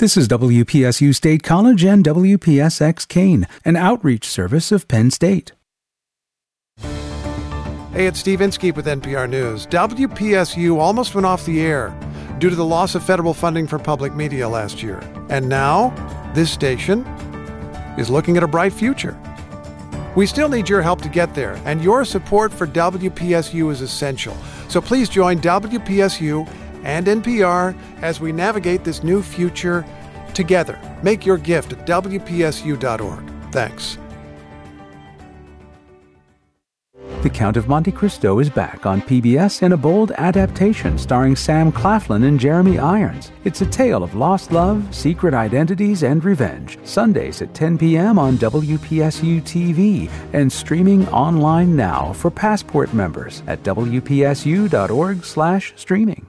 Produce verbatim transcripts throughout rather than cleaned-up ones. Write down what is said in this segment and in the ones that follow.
This is W P S U State College and W P S X Kane, an outreach service of Penn State. Hey, it's Steve Inskeep with N P R News. W P S U almost went off the air due to the loss of federal funding for public media last year. And now, this station is looking at a bright future. We still need your help to get there, and your support for W P S U is essential. So please join W P S U and N P R as we navigate this new future together. Make your gift at W P S U dot org. Thanks. The Count of Monte Cristo is back on P B S in a bold adaptation starring Sam Claflin and Jeremy Irons. It's a tale of lost love, secret identities, and revenge. Sundays at ten p.m. on W P S U T V and streaming online now for Passport members at W P S U dot org slash streaming.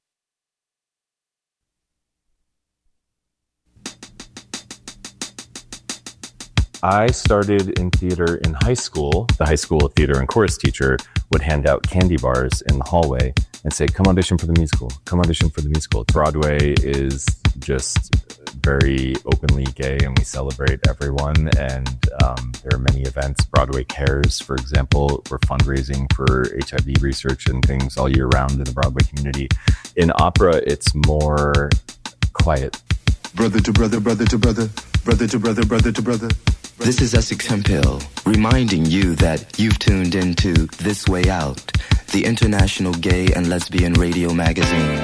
I started in theater in high school. The high school theater and chorus teacher would hand out candy bars in the hallway and say, come audition for the musical, come audition for the musical. Broadway is just very openly gay and we celebrate everyone. And um, there are many events. Broadway Cares, for example, we're fundraising for H I V research and things all year round in the Broadway community. In opera, it's more quiet. Brother to brother, brother to brother, brother to brother, brother to brother. This is Essex Hemphill, reminding you that you've tuned into This Way Out, the international gay and lesbian radio magazine.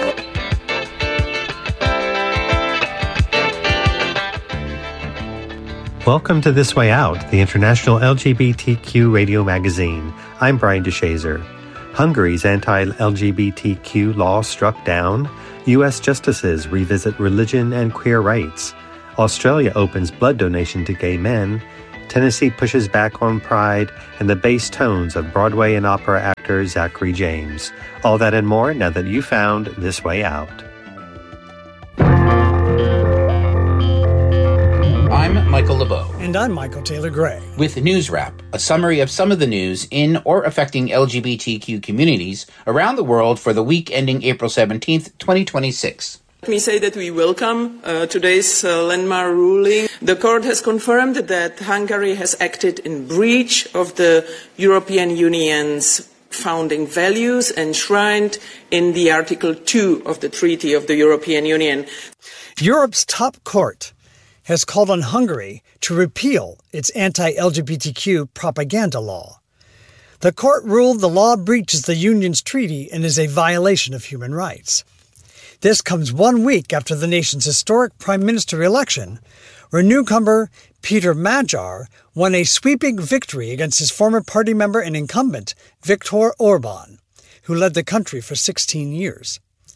Welcome to This Way Out, the international L G B T Q radio magazine. I'm Brian DeShazer. Hungary's anti-L G B T Q law struck down. U S justices revisit religion and queer rights. Australia opens blood donation to gay men. Tennessee pushes back on pride and the bass tones of Broadway and opera actor Zachary James. All that and more now that you found This Way Out. I'm Michael LeBeau. And I'm Michael Taylor Gray. With News Wrap, a summary of some of the news in or affecting L G B T Q communities around the world for the week ending April seventeenth, twenty twenty-six. Let me say that we welcome uh, today's uh, landmark ruling. The court has confirmed that Hungary has acted in breach of the European Union's founding values enshrined in the Article two of the Treaty of the European Union. Europe's top court has called on Hungary to repeal its anti-L G B T Q propaganda law. The court ruled the law breaches the Union's treaty and is a violation of human rights. This comes one week after the nation's historic prime minister election, where newcomer Peter Magyar won a sweeping victory against his former party member and incumbent Viktor Orban, who led the country for sixteen years.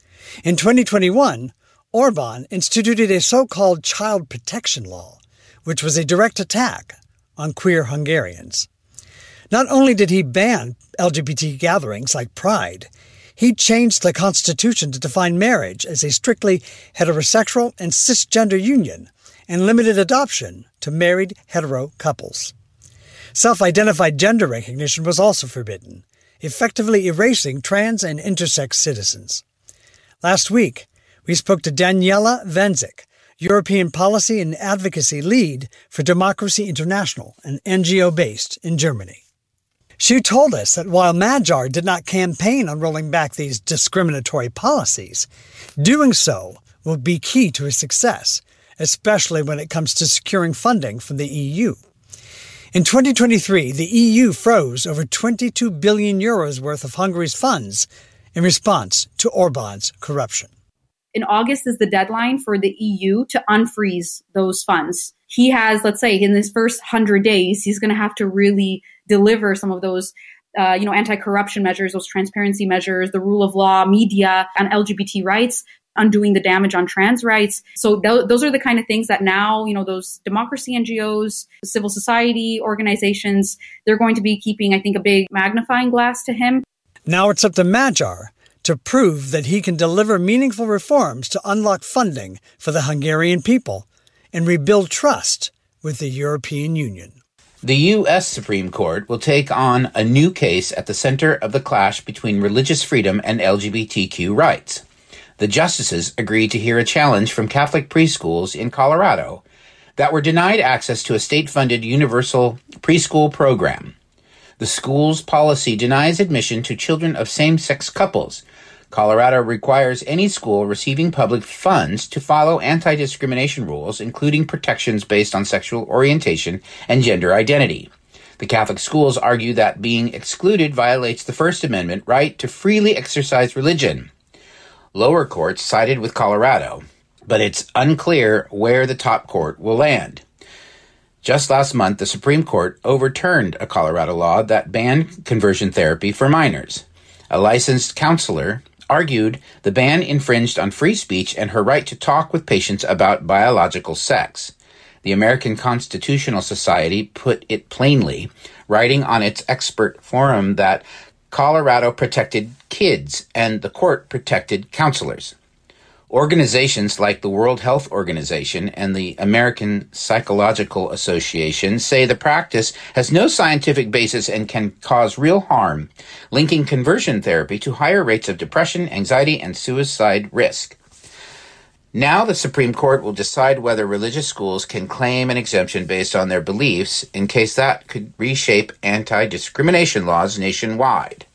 In twenty twenty-one, Orban instituted a so-called child protection law, which was a direct attack on queer Hungarians. Not only did he ban L G B T gatherings like Pride, he changed the Constitution to define marriage as a strictly heterosexual and cisgender union and limited adoption to married hetero couples. Self-identified gender recognition was also forbidden, effectively erasing trans and intersex citizens. Last week, we spoke to Daniela Venzik, European Policy and Advocacy Lead for Democracy International, an N G O based in Germany. She told us that while Magyar did not campaign on rolling back these discriminatory policies, doing so will be key to his success, especially when it comes to securing funding from the E U. In twenty twenty-three, the E U froze over twenty-two billion euros worth of Hungary's funds in response to Orban's corruption. In August is the deadline for the E U to unfreeze those funds. He has, let's say, in his first one hundred days, he's going to have to really deliver some of those, uh, you know, anti-corruption measures, those transparency measures, the rule of law, media, and L G B T rights, undoing the damage on trans rights. So th- those are the kind of things that now, you know, those democracy N G Os, civil society organizations, they're going to be keeping, I think, a big magnifying glass to him. Now it's up to Magyar to prove that he can deliver meaningful reforms to unlock funding for the Hungarian people and rebuild trust with the European Union. The U S Supreme Court will take on a new case at the center of the clash between religious freedom and L G B T Q rights. The justices agreed to hear a challenge from Catholic preschools in Colorado that were denied access to a state-funded universal preschool program. The school's policy denies admission to children of same-sex couples. Colorado requires any school receiving public funds to follow anti-discrimination rules, including protections based on sexual orientation and gender identity. The Catholic schools argue that being excluded violates the First Amendment right to freely exercise religion. Lower courts sided with Colorado, but it's unclear where the top court will land. Just last month, the Supreme Court overturned a Colorado law that banned conversion therapy for minors. A licensed counselor argued the ban infringed on free speech and her right to talk with patients about biological sex. The American Constitutional Society put it plainly, writing on its expert forum that Colorado protected kids and the court protected counselors. Organizations like the World Health Organization and the American Psychological Association say the practice has no scientific basis and can cause real harm, linking conversion therapy to higher rates of depression, anxiety, and suicide risk. Now the Supreme Court will decide whether religious schools can claim an exemption based on their beliefs, in case that could reshape anti-discrimination laws nationwide.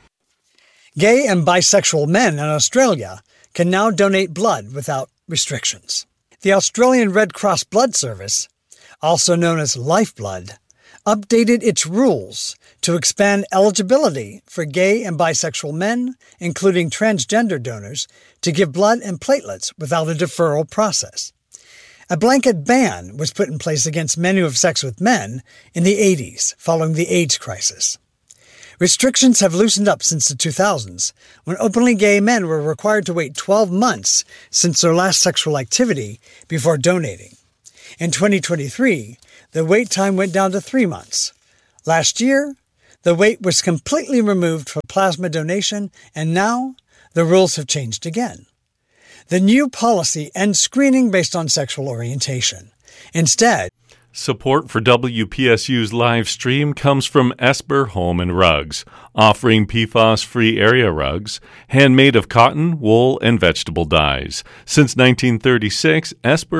Gay and bisexual men in Australia can now donate blood without restrictions. The Australian Red Cross Blood Service, also known as Lifeblood, updated its rules to expand eligibility for gay and bisexual men, including transgender donors, to give blood and platelets without a deferral process. A blanket ban was put in place against men who have sex with men in the eighties, following the AIDS crisis. Restrictions have loosened up since the two thousands, when openly gay men were required to wait twelve months since their last sexual activity before donating. In twenty twenty-three, the wait time went down to three months. Last year, the wait was completely removed for plasma donation, and now the rules have changed again. The new policy ends screening based on sexual orientation. Instead, support for W P S U's live stream comes from Esper Home and Rugs, offering P FAS-free area rugs, handmade of cotton, wool, and vegetable dyes. Since nineteen thirty-six, Esper